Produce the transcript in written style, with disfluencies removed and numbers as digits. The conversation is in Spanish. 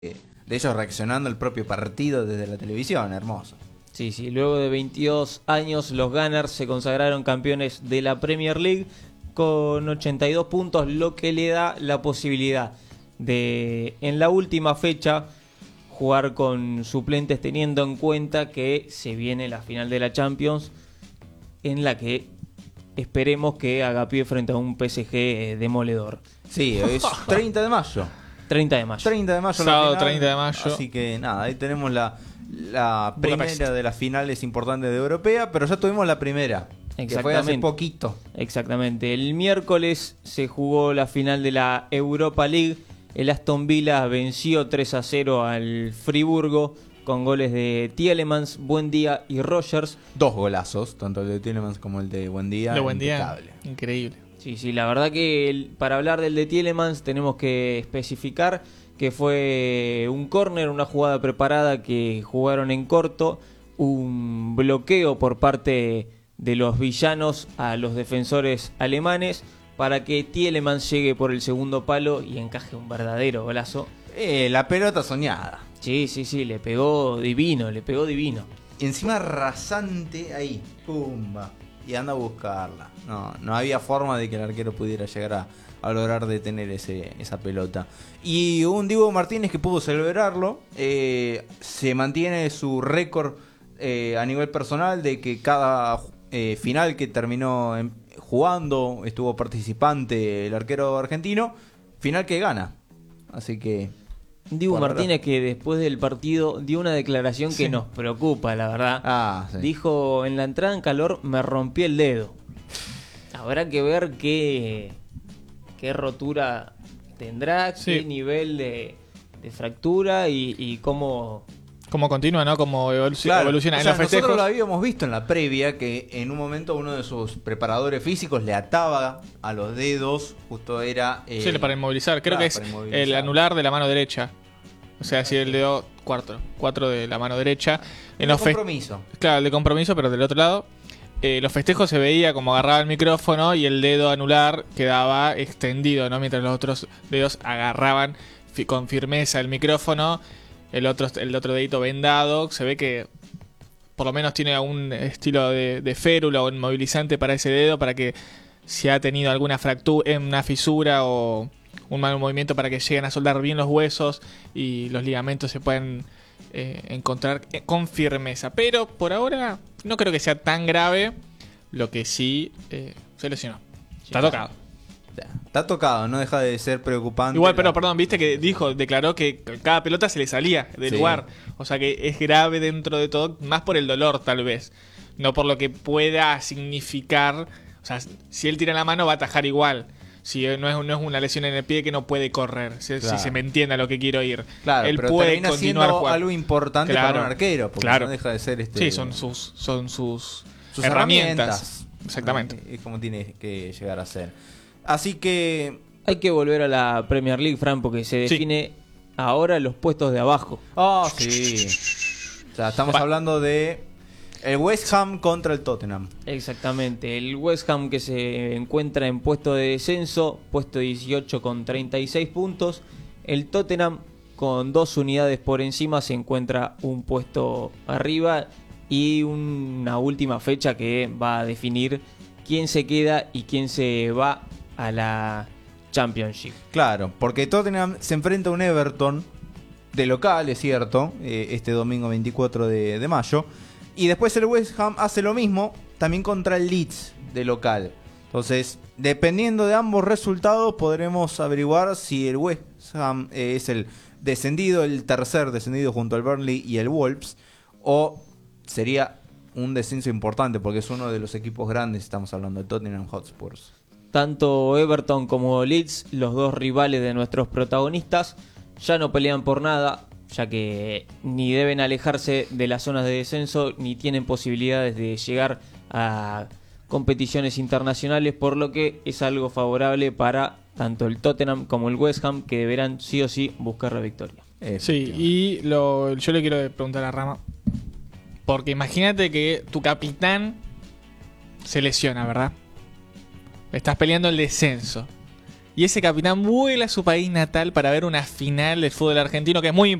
de ellos reaccionando al propio partido desde la televisión, hermoso. Sí, sí, luego de 22 años los Gunners se consagraron campeones de la Premier League con 82 puntos, lo que le da la posibilidad de, en la última fecha, jugar con suplentes, teniendo en cuenta que se viene la final de la Champions, en la que esperemos que haga pie frente a un PSG demoledor. Sí, es 30 de mayo. 30 de mayo. 30 de mayo. Sábado la final, 30 de mayo. Así que nada, ahí tenemos la Budapest. primera de las finales importantes de Europea, pero ya tuvimos la primera, que fue hace poquito. Exactamente. El miércoles se jugó la final de la Europa League. El Aston Villa venció 3-0 al Friburgo con goles de Tielemans, Buendía y Rogers. 2 golazos, tanto el de Tielemans como el de Buendía. De buen día. Impecable. Increíble. Sí, sí, la verdad que para hablar del de Tielemans tenemos que especificar que fue un córner, una jugada preparada que jugaron en corto, un bloqueo por parte de los villanos a los defensores alemanes para que Tielemans llegue por el segundo palo y encaje un verdadero golazo. La pelota soñada. Sí, sí, sí, le pegó divino, le pegó divino. Y encima rasante ahí, pumba. Y anda a buscarla. No había forma de que el arquero pudiera llegar a lograr detener esa pelota. Y un Diego Martínez que pudo celebrarlo. Se mantiene su récord a nivel personal de que cada final que terminó jugando, estuvo participante el arquero argentino, final que gana. Así que... Dibu Martínez, que después del partido dio una declaración que nos preocupa, la verdad. Sí. Dijo: en la entrada en calor me rompí el dedo. Habrá que ver qué rotura tendrá, qué nivel de fractura y cómo continúa, ¿no? Cómo evoluciona. O sea, En los festejos. nosotros lo habíamos visto en la previa, que en un momento uno de sus preparadores físicos le ataba a los dedos, justo era... Sí, para inmovilizar. Creo claro, que es el anular de la mano derecha. O sea, si el dedo cuatro de la mano derecha. El de compromiso. Claro, el de compromiso, pero del otro lado. Los festejos se veía como agarraba el micrófono y el dedo anular quedaba extendido, ¿no? Mientras los otros dedos agarraban con firmeza el micrófono. El otro dedito vendado. Se ve que por lo menos tiene algún estilo de férula o inmovilizante para ese dedo, para que si ha tenido alguna fractura, una fisura o un mal movimiento, para que lleguen a soldar bien los huesos y los ligamentos se puedan encontrar con firmeza. Pero por ahora no creo que sea tan grave. Lo que sí se lesionó. Está tocado. Está tocado, no deja de ser preocupante. Igual, pero perdón, viste que declaró que cada pelota se le salía del lugar. O sea que es grave dentro de todo, más por el dolor tal vez. No por lo que pueda significar. O sea, si él tira la mano va a atajar igual. Si no es una lesión en el pie que no puede correr. Si se me entiende a lo que quiero ir. Claro, él pero puede termina continuar siendo jugando. algo importante para un arquero, porque no deja de ser Sí, son sus herramientas. Exactamente. Es como tiene que llegar a ser. Así que... hay que volver a la Premier League, Fran, porque se define ahora los puestos de abajo. Sí. O sea, estamos hablando de el West Ham contra el Tottenham. Exactamente. El West Ham, que se encuentra en puesto de descenso, puesto 18 con 36 puntos. El Tottenham, con 2 unidades por encima, se encuentra un puesto arriba. Y una última fecha que va a definir quién se queda y quién se va a la Championship. Claro, porque Tottenham se enfrenta a un Everton de local, es cierto, este domingo 24 de mayo. Y después el West Ham hace lo mismo, también contra el Leeds de local. Entonces, dependiendo de ambos resultados, podremos averiguar si el West Ham es el descendido, el tercer descendido junto al Burnley y el Wolves, o sería un descenso importante, porque es uno de los equipos grandes, estamos hablando de Tottenham Hotspurs. Tanto Everton como Leeds, los dos rivales de nuestros protagonistas, ya no pelean por nada, ya que ni deben alejarse de las zonas de descenso, ni tienen posibilidades de llegar a competiciones internacionales, por lo que es algo favorable para tanto el Tottenham como el West Ham, que deberán sí o sí buscar la victoria. Sí, y yo le quiero preguntar a Rama, porque imagínate que tu capitán se lesiona, ¿verdad? Estás peleando el descenso. y ese capitán vuela a su país natal para ver una final del fútbol argentino, que es muy